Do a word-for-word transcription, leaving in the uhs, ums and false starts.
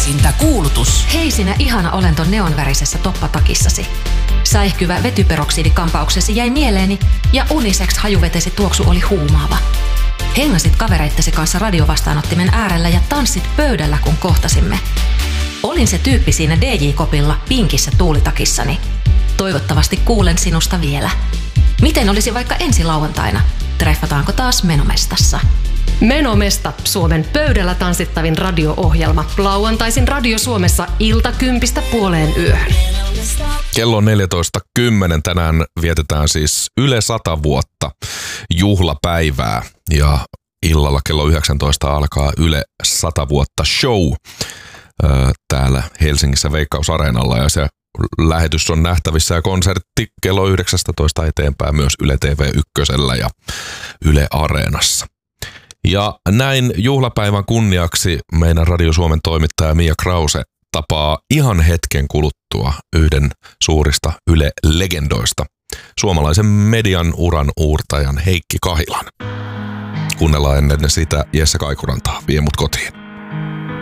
Etsintäkuulutus. Hei sinä ihana olento neonvärisessä toppatakissasi. Säihkyvä vetyperoksidikampauksesi jäi mieleeni ja unisex hajuvetesi tuoksu oli huumaava. Hengasit kavereittesi kanssa radiovastaanottimen äärellä ja tanssit pöydällä, kun kohtasimme. Olin se tyyppi siinä D J-kopilla pinkissä tuulitakissani. Toivottavasti kuulen sinusta vielä. Miten olisi vaikka ensi lauantaina? Treffataanko taas Menomestassa? Menomesta, Suomen pöydällä tanssittavin radio-ohjelma. Lauantaisin Radio Suomessa ilta kympistä puoleen yöhön. Kello on neljätoista kymmenen. Tänään vietetään siis Yle sata vuotta juhlapäivää. Ja illalla kello yhdeksäntoista alkaa Yle sata vuotta show täällä Helsingissä Veikkaus-areenalla. Ja se lähetys on nähtävissä ja konsertti kello yhdeksäntoista eteenpäin myös Yle T V ykkösellä ja Yle Areenassa. Ja näin juhlapäivän kunniaksi meidän Radio Suomen toimittaja Mia Krause tapaa ihan hetken kuluttua yhden suurista Yle-legendoista, suomalaisen median uran uurtajan Heikki Kahilan. Kuunnellaan ennen sitä Jesse Kaikurantaa, Vie mut kotiin.